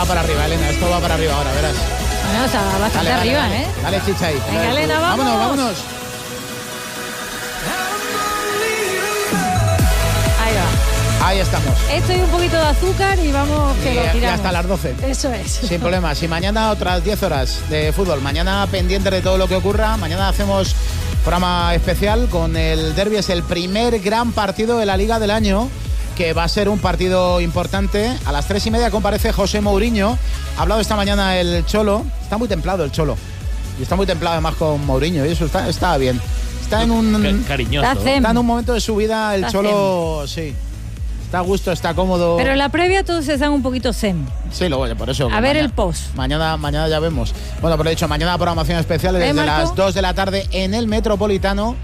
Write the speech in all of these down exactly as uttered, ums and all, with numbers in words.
va para arriba, Elena, esto va para arriba ahora, verás. Bueno, está bastante dale, dale, arriba, dale, ¿eh? Dale, chicha ahí. Venga, Elena, vamos. Vámonos, vámonos. Ahí va. Ahí estamos. Esto y un poquito de azúcar y vamos que Y, lo tiramos. y hasta las doce. Eso es. Sin problemas. Y mañana otras diez horas de fútbol. Mañana pendiente de todo lo que ocurra. Mañana hacemos programa especial con el derbi. Es el primer gran partido de la Liga del año, que va a ser un partido importante. A las tres y media comparece José Mourinho. Ha hablado esta mañana el Cholo. Está muy templado el Cholo. Y está muy templado además con Mourinho. Y eso está, está bien. Está en un... Cariñoso. Está en un momento de su vida el Está Cholo... Sí. Está a gusto, está cómodo. Pero en la previa todos están un poquito zen. Sí, lo voy, por eso. A mañana, ver el post. Mañana, mañana ya vemos. Bueno, pero he dicho, mañana programación especial desde ¿Eh, Marco? las dos de la tarde en el Metropolitano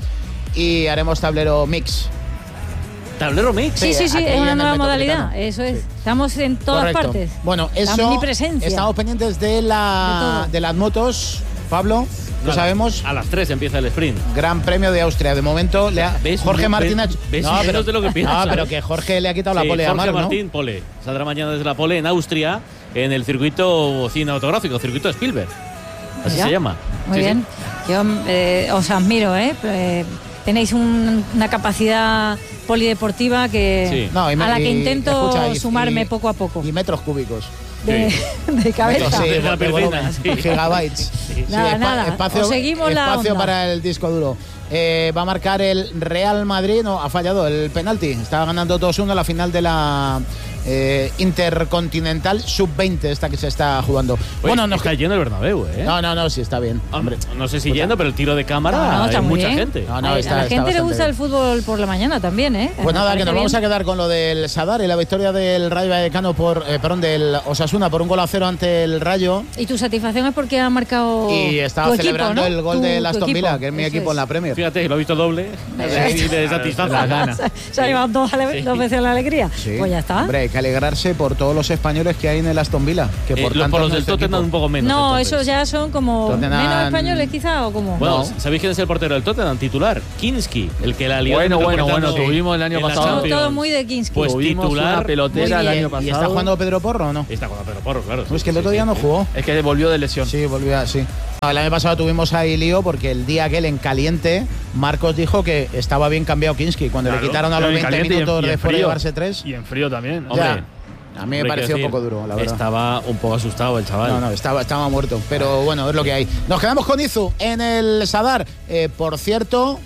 y haremos tablero mix. ¿Tablero mix? Sí, sí, sí, aquí es una en el nueva Metropolitano. modalidad. Eso es. Sí. Estamos en todas Correcto. partes. Bueno, La eso. omnipresencia. Estamos pendientes de, la, De todo. de las motos, Pablo. Lo sabemos. A las tres empieza el sprint. Gran Premio de Austria. De momento, le ha, ¿Ves? Jorge ¿Ves? Martínez. ¿Ves? No, Menos pero, de lo que piensas. no, pero que Jorge le ha quitado Sí, la pole a Jorge Marc, ¿no? Martín, pole. Saldrá mañana desde la pole en Austria, en el circuito cinematográfico, circuito Spielberg. Así Ya. se llama. Muy Sí, bien. sí. Yo eh, os admiro, ¿eh? Eh, Tenéis un- una capacidad polideportiva que Sí. No, y me- a la que y- intento escucha, y- sumarme y- poco a poco. Y metros cúbicos. De, de cabeza. Sí, De la de volumen, piscina, sí. gigabytes. Sí, Nada, espa- nada. Espacio, Os seguimos la espacio onda. para el disco duro. Eh, va a marcar el Real Madrid. No, ha fallado el penalti. Estaba ganando dos uno en la final de la eh, Intercontinental sub veinte, esta que se está jugando. Oye, bueno, nos está lleno el Bernabéu, ¿eh? No, no, no, sí está bien. Hombre, no sé si Escucha. lleno, pero el tiro de cámara No, no, está hay muy mucha bien. gente. No, no, a, está- a la está gente le bastante gusta bien. el fútbol por la mañana también, ¿eh? Pues nada, Me que nos parece vamos a bien. quedar con lo del Sadar y la victoria del Rayo Vallecano por, eh, perdón, del Osasuna por un gol a cero ante el Rayo. Y tu satisfacción es porque ha marcado Y estaba tu equipo, celebrando ¿no? el gol Tu- de tu Aston equipo. Villa, que es mi Eso equipo en la Premier. Fíjate, lo he visto doble y le satisface. Las ganas. Se ha llevado dos, ale- Sí. dos veces la alegría. Sí. Pues ya está. Hombre, hay que alegrarse por todos los españoles que hay en el Aston Villa. Que Eh, por los, tanto por los es del nuestro Tottenham equipo. un poco menos. No, entonces. esos ya son como Tottenham- menos españoles quizá o como. Bueno, No. ¿sabéis quién es el portero del Tottenham titular? Kinski, el que la lió. Bueno, en el bueno, Metropolitano bueno, tuvimos el año en la pasado. Todo, Champions. todo muy de Kinski. Pues Tuvimos titular, una pelotera muy el bien. año pasado. ¿Y está jugando Pedro Porro o no? Está jugando Pedro Porro, claro. No, es que el otro día no jugó. Es que volvió de lesión. Sí, volvió a, sí. No, el año pasado tuvimos ahí lío porque el día aquel en caliente, Marcos dijo que estaba bien cambiado Kinski. Cuando Claro. le quitaron a Pero los en veinte caliente y en- minutos y en de fuera frío. llevarse tres. Y en frío también. Ya. Hombre, A mí me hombre, pareció quiero un decir, poco duro, la verdad. Estaba un poco asustado el chaval. No, no, estaba, estaba muerto. Pero bueno, es lo que hay. Nos quedamos con Izu en el Sadar. Eh, por cierto,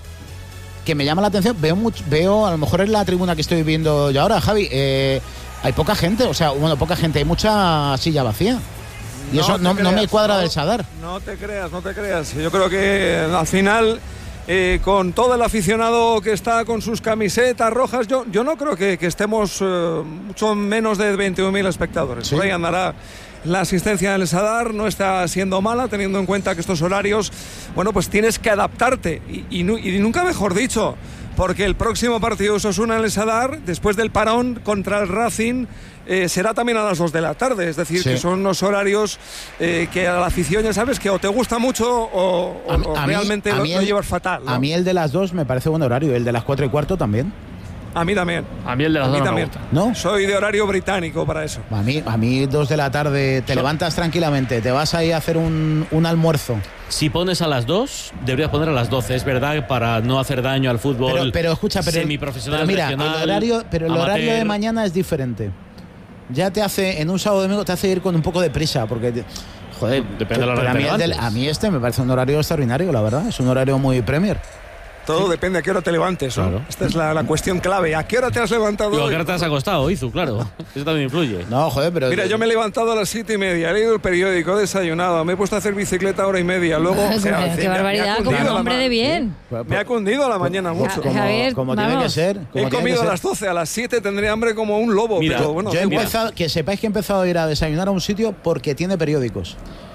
que me llama la atención, veo, much- veo a lo mejor en la tribuna que estoy viendo yo ahora, Javi, eh, hay poca gente, o sea, bueno, poca gente, hay mucha silla vacía. Y No eso te no, no me creas, cuadra no, del Sadar. No te creas, no te creas. Yo creo que al final, eh, con todo el aficionado que está con sus camisetas rojas, yo, yo no creo que, que estemos eh, mucho menos de veintiún mil espectadores. Sí. Por ahí andará la asistencia del Sadar, no está siendo mala, teniendo en cuenta que estos horarios, bueno, pues tienes que adaptarte. Y, y, nu- y nunca mejor dicho, porque el próximo partido de Osasuna en el Sadar, después del parón contra el Racing, eh, será también a las dos de la tarde. Es decir, Sí. que son unos horarios eh, que a la afición ya sabes que o te gusta mucho o, o- A mí- o a mí- realmente a lo, mí lo el- llevas fatal, ¿no? A mí el de las dos me parece buen horario, el de las cuatro y cuarto también. A mí también. A mí el de las A mí dos no me también. gusta. ¿No? Soy de horario británico para eso. A mí, a mí dos de la tarde, te levantas tranquilamente, te vas ahí a hacer un, un almuerzo. Si pones a las dos, deberías poner a las doce, es verdad, para no hacer daño al fútbol. Pero, pero escucha, pero, semiprofesional, pero mira, regional, el horario, pero el amateur. horario de mañana es diferente. Ya te hace, en un sábado domingo, te hace ir con un poco de prisa, porque, te- joder, Depende de la hora pero a, que mí te el del- levantes. a mí este me parece un horario extraordinario, la verdad. Es un horario muy Premier. Todo depende a qué hora te levantes, ¿no? Claro. Esta es la, la cuestión clave. ¿A qué hora te has levantado Digo, hoy? ¿a qué hora te has acostado, Izu? Claro. Eso también influye. No, joder, pero. Mira, yo me he levantado a las siete y media, he leído el periódico, he desayunado, me he puesto a hacer bicicleta hora y media, luego... o sea, Qué en fin, me ha- barbaridad, me ha como cundido un la hombre ma- de bien. Me ha cundido a la mañana mucho. Como, Javier, como tiene que vamos. ser. como He tiene que comido a ser. las doce, a las siete tendré hambre como un lobo, Mira, pero bueno, Yo he da igual. empezado, que sepáis que he empezado a ir a desayunar a un sitio porque tiene periódicos.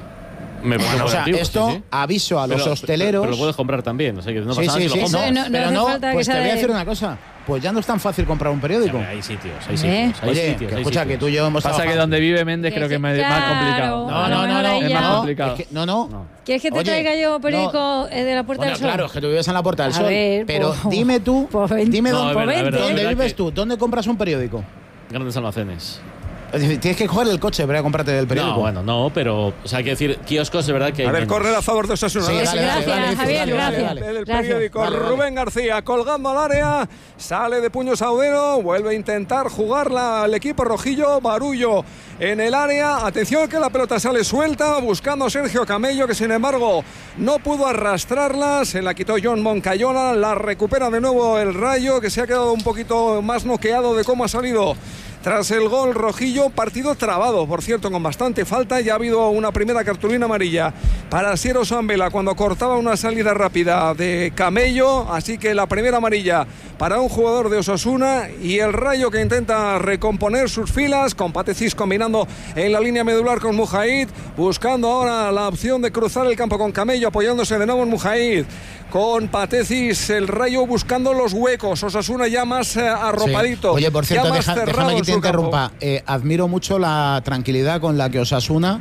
Me o sea, digo, esto sí, sí. aviso a los Pero- hosteleros. Pero, lo puedes comprar también. O sea, que no sí, pasa nada sí, si sí, lo no, compras. no- no pero hace no, falta que pues te sea voy a de- decir una cosa. Pues ya no es tan fácil comprar un periódico. Hombre, hay sitios, hay ¿Eh? sitios. Hay Oye, sitios, que hay escucha, sitios. que tú y yo hemos Pasa que trabajado- donde vive Méndez creo que es más, Claro. más complicado. No, no, no, no. Ahí Es ya. más no, complicado. es que- no, no. No. ¿Quieres que te Oye, traiga yo no. periódico eh, de la Puerta Bueno, del Sol? claro, es que tú vives en la Puerta del A Sol. ver, pero pues- dime tú, pues ven- dime No, dónde, a ver, a ver, vente. la dónde verdad vives que tú, dónde compras un periódico. Grandes almacenes. Es decir, tienes que coger el coche para comprarte el periódico. No, bueno, no, pero, o sea, hay que decir, kioscos de verdad que hay A ver, menos. correr a favor de Osasuna. Sí, ¿no? dale, gracias, dale, dale, Javier, dale, gracias. dale, dale. El Gracias. periódico Vale, vale. Rubén García colgando al área, sale de puño Saudero, vuelve a intentar jugarla al equipo rojillo, Barullo en el área, atención que la pelota sale suelta, buscando a Sergio Camello, que sin embargo no pudo arrastrarla, se la quitó John Moncayola, la recupera de nuevo el Rayo, que se ha quedado un poquito más noqueado de cómo ha salido tras el gol rojillo. Partido trabado, por cierto, con bastante falta. Ya ha habido una primera cartulina amarilla para Siero Sambela cuando cortaba una salida rápida de Camello, así que la primera amarilla para un jugador de Osasuna, y el Rayo que intenta recomponer sus filas, con Patecis combinando en la línea medular con Mujaid, buscando ahora la opción de cruzar el campo con Camello, apoyándose de nuevo en Mujaid, con Patecis, el Rayo buscando los huecos, Osasuna ya más eh, arropadito. Sí. Oye, por cierto, ya más deja, cerrado déjame que en te su interrumpa. campo. Eh, admiro mucho la tranquilidad con la que Osasuna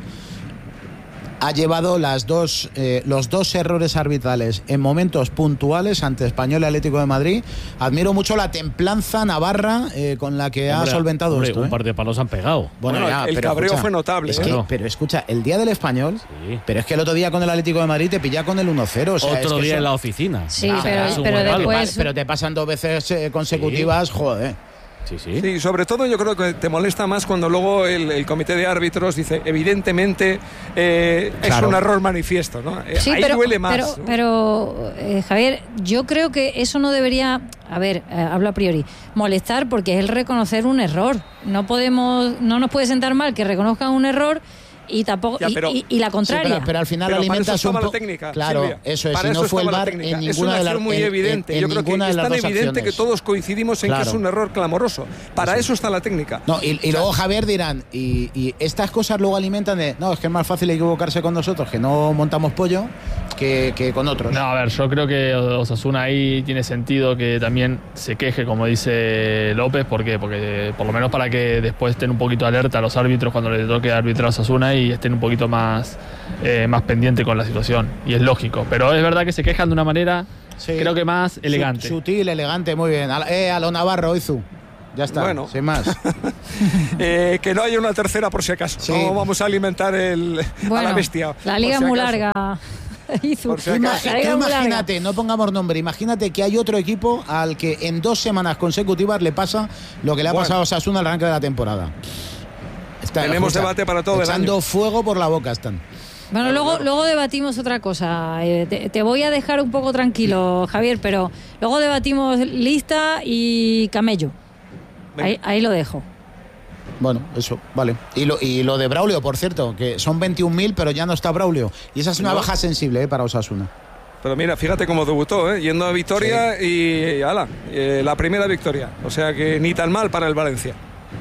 ha llevado las dos, eh, los dos errores arbitrales en momentos puntuales ante Español y Atlético de Madrid. Admiro mucho la templanza navarra eh, con la que Hombre, ha solventado hombre, esto. Un ¿eh? par de palos han pegado. Bueno, el pero cabreo escucha, fue notable, Es ¿eh? que, Bueno. pero escucha, el día del Español, Sí. pero es que el otro día con el Atlético de Madrid te pilla con el uno cero. O sea, Otro es que día eso- en la oficina. Sí, Ah, pero- es un pero buen palo. después- Vale, pero te pasan dos veces eh, consecutivas, joder. Sí, sí. Sí, sobre todo yo creo que te molesta más cuando luego el, el comité de árbitros dice, evidentemente eh, es Claro. un error manifiesto, ¿no? Eh, Sí, Ahí pero, duele más. pero, pero, eh, Javier, yo creo que eso no debería, a ver, eh, hablo a priori, molestar, porque es el reconocer un error. No podemos, no nos puede sentar mal que reconozcan un error y tampoco Ya, y- pero- y, y la Sí, contraria. pero, pero al final Pero para alimentas eso un estaba po- la técnica, Claro, Silvia. eso es. Para Si no eso fue el estaba la V A R técnica. en Es ninguna una de las acción muy en- evidente. en- en yo creo que ninguna de es las tan dos evidente acciones. que todos coincidimos en Claro. que es un error clamoroso. Para eso está la técnica. No, y, y luego Javier dirán, y, y estas cosas luego alimentan de, no, es que es más fácil equivocarse con nosotros, que no montamos pollo, que, que con otros. No, a ver, yo creo que Osasuna ahí tiene sentido que también se queje, como dice López. ¿Por qué? Porque por lo menos para que después estén un poquito alerta a los árbitros cuando les toque arbitrar a Osasuna y estén un poquito más, eh, más pendiente con la situación. Y es lógico. Pero es verdad que se quejan de una manera, Sí. creo que más elegante. Su- Sutil, elegante, muy bien. A, eh, a lo Navarro, Oizu. Ya está, Bueno. sin más. Eh, que no haya una tercera por si acaso. Sí. No vamos a alimentar el, a Bueno, la bestia. la por liga si es muy acaso. larga. Izu. Por si Tú acaso. imagi- La liga tú es muy larga. imagínate, no pongamos nombre, imagínate que hay otro equipo al que en dos semanas consecutivas le pasa lo que le ha Bueno. pasado a Osasuna al arranque de la temporada. Está- Tenemos debate para todo el echando año. fuego por la boca están. Bueno, luego, luego debatimos otra cosa. Eh, te, te voy a dejar un poco tranquilo, Javier, pero luego debatimos lista y camello. Venga. Ahí, ahí lo dejo. Bueno, eso, vale. Y lo, y lo de Braulio, por cierto, que son veintiún mil, pero ya no está Braulio. Y esa es una No. baja sensible eh, para Osasuna. Pero mira, fíjate cómo debutó, ¿eh? Yendo a Vitoria y, y ala, eh, la primera victoria. O sea que ni tan mal para el Valencia.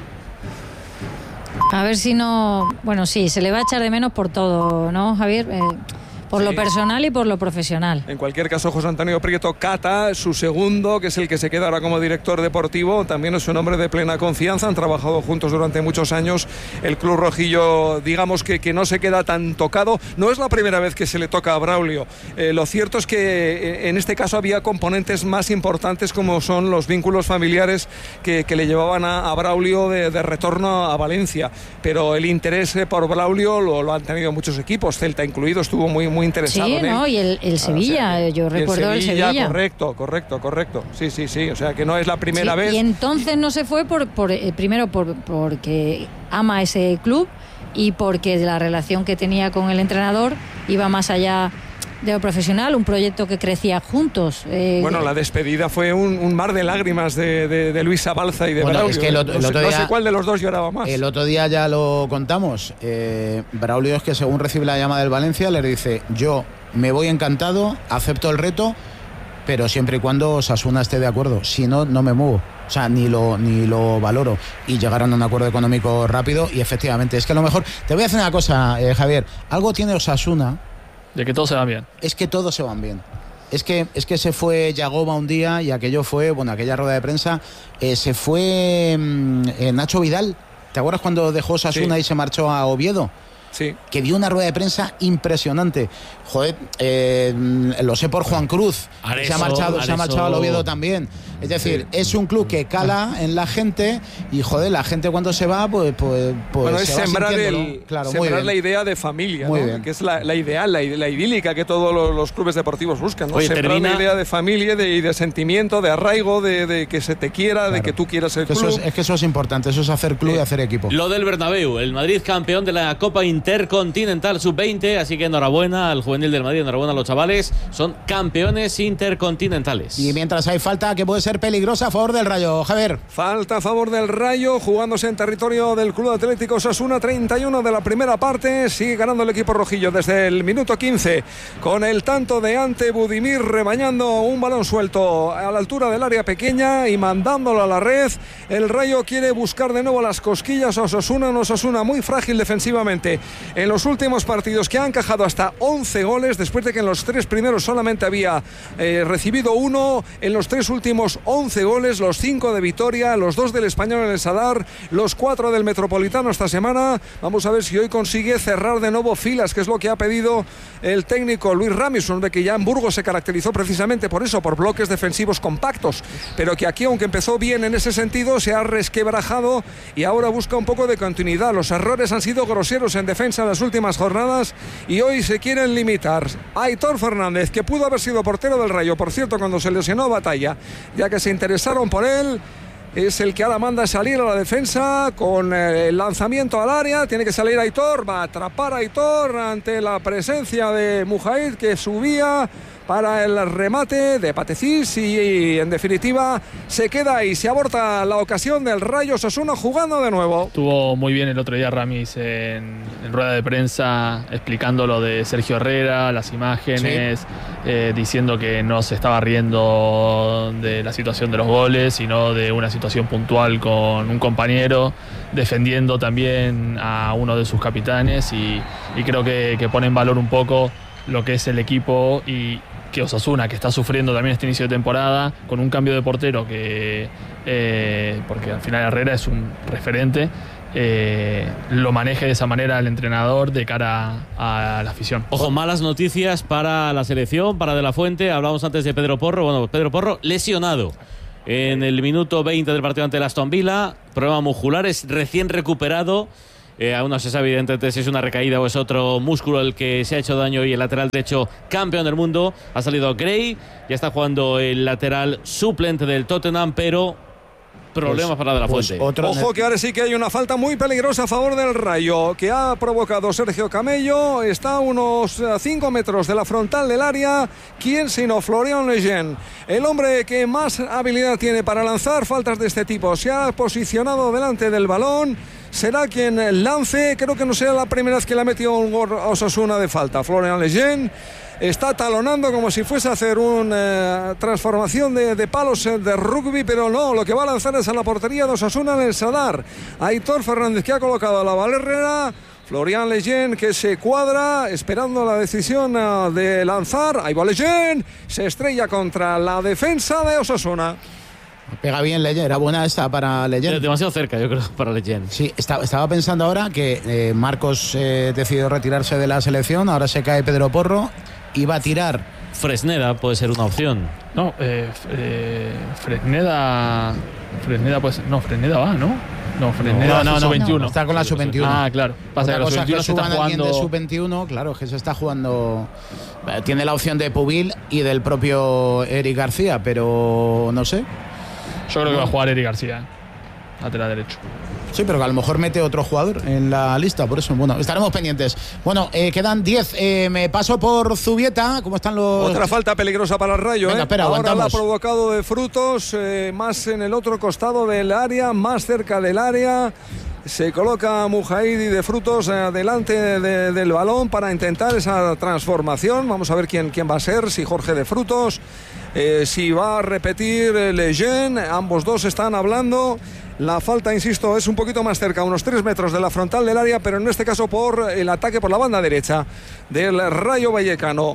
A ver si no... Bueno, sí, se le va a echar de menos por todo, ¿no, Javier? Eh, por Sí. lo personal y por lo profesional. En cualquier caso, José Antonio Prieto Cata, su segundo, que es el que se queda ahora como director deportivo, también es un hombre de plena confianza, han trabajado juntos durante muchos años. El club rojillo, digamos que, que no se queda tan tocado. No es la primera vez que se le toca a Braulio. Eh, lo cierto es que eh, en este caso había componentes más importantes, como son los vínculos familiares que, que le llevaban a, a Braulio de, de retorno a Valencia. Pero el interés eh, por Braulio lo, lo han tenido muchos equipos, Celta incluido, estuvo muy, muy interesado Sí, en él. ¿no? Y el, el Ah, Sevilla, o sea, yo y recuerdo el Sevilla. Correcto, correcto, correcto. Sí, sí, sí. O sea que no es la primera Sí, vez. Y entonces no se fue por, por eh, primero por, porque ama ese club y porque la relación que tenía con el entrenador iba más allá de lo profesional, un proyecto que crecía juntos. eh, Bueno, la despedida fue un, un mar de lágrimas de, de, de Luis Abalza y de Bueno, Braulio. es que el ¿eh? otro- no, el sé, otro no día- sé cuál de los dos lloraba más. El otro día ya lo contamos. Eh, Braulio es que según recibe la llamada del Valencia le dice, yo me voy encantado, acepto el reto, pero siempre y cuando Osasuna esté de acuerdo. Si no, no me muevo. O sea, ni lo, ni lo valoro. Y llegaron a un acuerdo económico rápido y efectivamente, es que a lo mejor... Te voy a decir una cosa, eh, Javier. Algo tiene Osasuna, De que todo se va bien. es que todos se van bien. Es que, es que se fue Yagoba un día y aquello fue, bueno, aquella rueda de prensa, eh, se fue mm, eh, Nacho Vidal. ¿Te acuerdas cuando dejó Osasuna Sí. y se marchó a Oviedo? Sí. Que dio una rueda de prensa impresionante. Joder, eh, lo sé por Juan Cruz, que se ha Areso, marchado, se ha Areso. marchado al Oviedo también. Es decir, sí. es un club que cala en la gente y, joder, la gente cuando se va, pues... pues, pues bueno, es se sembrar, el, claro, sembrar la idea de familia, muy ¿no? bien. Que es la, la ideal, la, la idílica que todos los, los clubes deportivos buscan, ¿no? Oye, sembrar termina... la idea de familia, de, de sentimiento, de arraigo, de, de que se te quiera, claro. de que tú quieras el que club. Eso es, es que eso es importante, eso es hacer club eh, y hacer equipo. Lo del Bernabéu, el Madrid campeón de la Copa Intercontinental sub veinte, así que enhorabuena al juvenil del Madrid, enhorabuena a los chavales, son campeones intercontinentales. Y mientras hay falta que puede ser peligrosa a favor del Rayo, Javier. Falta a favor del Rayo, jugándose en territorio del Club Atlético Osasuna, treinta y uno de la primera parte, sigue ganando el equipo rojillo desde el minuto quince, con el tanto de Ante Budimir rebañando un balón suelto a la altura del área pequeña y mandándolo a la red. El Rayo quiere buscar de nuevo las cosquillas a Osasuna, un Osasuna muy frágil defensivamente en los últimos partidos, que ha encajado hasta once goles, después de que en los tres primeros solamente había eh, recibido uno, en los tres últimos once goles, los cinco de Vitoria, los dos del Español en el Sadar, los cuatro del Metropolitano esta semana. Vamos a ver si hoy consigue cerrar de nuevo filas, que es lo que ha pedido el técnico Luis Ramison, de que ya en Burgos se caracterizó precisamente por eso, por bloques defensivos compactos, pero que aquí, aunque empezó bien en ese sentido, se ha resquebrajado y ahora busca un poco de continuidad. Los errores han sido groseros en defensa en las últimas jornadas y hoy se quieren limitar. Aitor Fernández, que pudo haber sido portero del Rayo, por cierto, cuando se lesionó Batalla, ya que se interesaron por él, es el que ahora manda salir a la defensa con el lanzamiento al área. Tiene que salir Aitor, va a atrapar a Aitor ante la presencia de Mujahid, que subía para el remate de Patecís y, y en definitiva se queda ahí, se aborta la ocasión del Rayo Osasuna jugando de nuevo. Estuvo muy bien el otro día Ramis en, en rueda de prensa explicando lo de Sergio Herrera, las imágenes, sí. eh, diciendo que no se estaba riendo de la situación de los goles, sino de una situación puntual con un compañero, defendiendo también a uno de sus capitanes y, y creo que, que pone en valor un poco lo que es el equipo y que Osasuna, que está sufriendo también este inicio de temporada, con un cambio de portero que, eh, porque al final Herrera es un referente, eh, lo maneje de esa manera el entrenador de cara a, a la afición. Ojo, malas noticias para la selección, para De la Fuente. Hablábamos antes de Pedro Porro. Bueno, Pedro Porro lesionado en el minuto veinte del partido ante el Aston Villa, problema musculares, recién recuperado. Eh, aún no se sabe evidentemente si es una recaída o es otro músculo el que se ha hecho daño, y el lateral derecho campeón del mundo ha salido Gray, ya está jugando el lateral suplente del Tottenham, pero problemas pues, para De la Fuente. Pues otro... Ojo que ahora sí que hay una falta muy peligrosa a favor del Rayo, que ha provocado Sergio Camello. Está a unos cinco metros de la frontal del área. ¿Quién sino Florian Lejeune? El hombre que más habilidad tiene para lanzar faltas de este tipo. Se ha posicionado delante del balón. Será quien lance. Creo que no será la primera vez que le ha metido un gol a Osasuna de falta. Florian Lejeune está talonando como si fuese a hacer una eh, transformación de, de palos de rugby, pero no, lo que va a lanzar es a la portería de Osasuna en el Sadar. Aitor Fernández, que ha colocado a la Valérrera. Florian Lejeune, que se cuadra esperando la decisión uh, de lanzar. Ahí va Lejeune, se estrella contra la defensa de Osasuna. Pega bien Lejeune, era buena esta para Lejeune. Demasiado cerca, yo creo, para Lejeune. Sí, estaba, estaba pensando ahora que eh, Marcos eh, decidió retirarse de la selección, ahora se cae Pedro Porro y va a tirar. Fresneda puede ser una opción. No, eh, eh, Fresneda. Fresneda, pues. No, Fresneda va, ¿no? No, Fresneda no, no, no, sub veintiuno. No, está con la sub veintiuno. Ah, claro. Pasa Otra que la cosa sub veintiuno que se está jugando. De sub veintiuno, claro, que se está jugando. Tiene la opción de Pubil y del propio Eric García, pero no sé. Yo creo que va a jugar Eric García, lateral derecho. Sí, pero que a lo mejor mete otro jugador en la lista, por eso, bueno, estaremos pendientes. Bueno, eh, quedan diez. Eh, me paso por Zubieta. ¿Cómo están los...? Otra falta peligrosa para el Rayo. Venga, ¿eh? espera, Ahora aguantamos. la ha provocado de Frutos, eh, más en el otro costado del área, más cerca del área. Se coloca Mujahid y de Frutos eh, delante de, del balón para intentar esa transformación. Vamos a ver quién, quién va a ser, si Jorge de Frutos, eh, si va a repetir eh, Lejeune. Ambos dos están hablando. La falta, insisto, es un poquito más cerca, unos tres metros de la frontal del área, pero en este caso por el ataque por la banda derecha del Rayo Vallecano.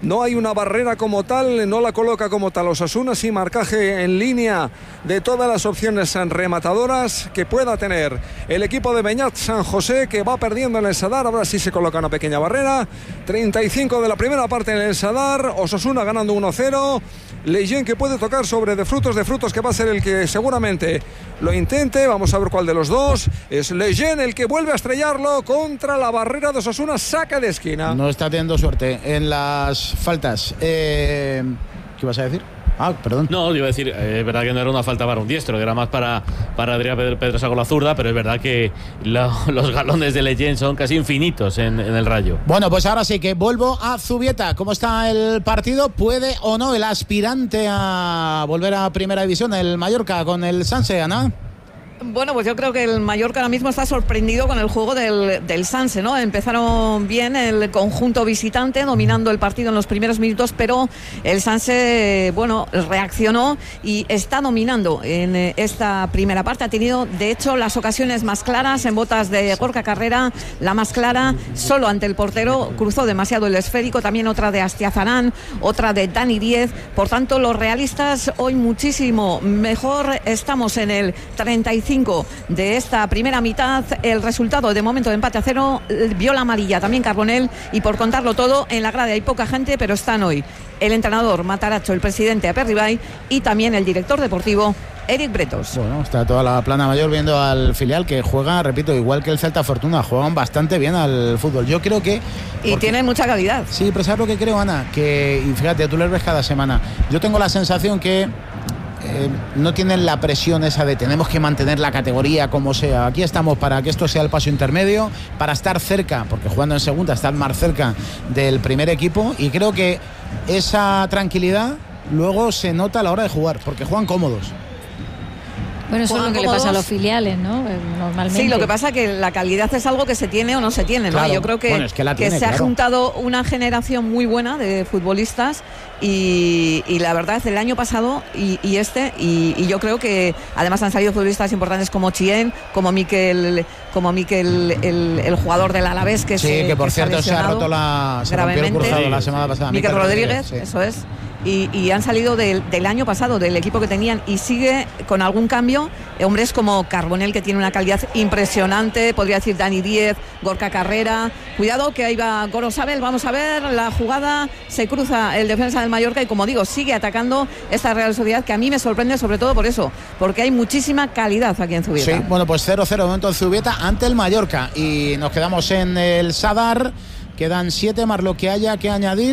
no hay una barrera como tal, no la coloca como tal Osasuna, sí marcaje en línea de todas las opciones rematadoras que pueda tener el equipo de Beñat San José, que va perdiendo en el Sadar. Ahora sí se coloca una pequeña barrera. treinta y cinco de la primera parte en el Sadar, Osasuna ganando uno cero. Leyen, que puede tocar sobre de Frutos, de Frutos que va a ser el que seguramente lo intente. Vamos a ver cuál de los dos. Es Leyen el que vuelve a estrellarlo contra la barrera de Osasuna, saca de esquina. No está teniendo suerte en las faltas. Eh, ¿Qué vas a decir? Ah, perdón. No, iba a decir, es eh, verdad que no era una falta para un diestro, que era más para, para Adrián Pedrosa con la zurda, pero es verdad que lo, los galones de Leyen son casi infinitos en, en el Rayo. Bueno, pues ahora sí que vuelvo a Zubieta. ¿Cómo está el partido? ¿Puede o no el aspirante a volver a Primera División, el Mallorca, con el Sanse, Ana? Bueno, pues yo creo que el Mallorca ahora mismo está sorprendido con el juego del, del Sanse, ¿no? Empezaron bien el conjunto visitante, dominando el partido en los primeros minutos, pero el Sanse, bueno, reaccionó y está dominando en esta primera parte. Ha tenido, de hecho, las ocasiones más claras en botas de Gorka Carrera, la más clara solo ante el portero, cruzó demasiado el esférico, también otra de Astiazarán, otra de Dani Díez. Por tanto, los realistas hoy muchísimo mejor. Estamos en el treinta y cinco de esta primera mitad. El resultado de momento de empate a cero, vio la amarilla también Carbonell, y por contarlo todo, en la grada hay poca gente, pero están hoy el entrenador Mataracho, el presidente Aperribay y también el director deportivo Eric Bretos. Bueno, está toda la plana mayor viendo al filial, que juega, repito, igual que el Celta Fortuna, juegan bastante bien al fútbol. Yo creo que... Y porque... tienen mucha calidad. Sí, pero ¿sabes lo que creo, Ana? Que, y fíjate, tú les ves cada semana. Yo tengo la sensación que Eh, no tienen la presión esa de tenemos que mantener la categoría como sea. Aquí estamos para que esto sea el paso intermedio, para estar cerca, porque jugando en segunda están más cerca del primer equipo, y creo que esa tranquilidad luego se nota a la hora de jugar, porque juegan cómodos. Bueno, eso es lo que le pasa a los filiales, ¿no? Normalmente. Sí, lo que pasa es que la calidad es algo que se tiene o no se tiene, ¿no? Claro. Yo creo que, bueno, es que, la tiene, que se claro. ha juntado una generación muy buena de futbolistas y, y la verdad el año pasado y, y este y, y yo creo que además han salido futbolistas importantes como Chien, como Miquel, como Miquel, el, el jugador del Alavés, que sí, se, que por que cierto se ha roto la se rompió el cruzado sí, la semana pasada. Miquel Rodríguez, Rodríguez sí. Eso es. Y, y han salido del, del año pasado, del equipo que tenían, y sigue con algún cambio. Hombres como Carbonell, que tiene una calidad impresionante, podría decir Dani Díez, Gorka Carrera. Cuidado que ahí va Gorosabel, vamos a ver la jugada, se cruza el defensa del Mallorca y, como digo, sigue atacando esta Real Sociedad, que a mí me sorprende sobre todo por eso, porque hay muchísima calidad aquí en Zubieta. Sí, bueno, pues cero cero momento en Zubieta ante el Mallorca, y nos quedamos en el Sadar. Quedan siete más lo que haya que añadir.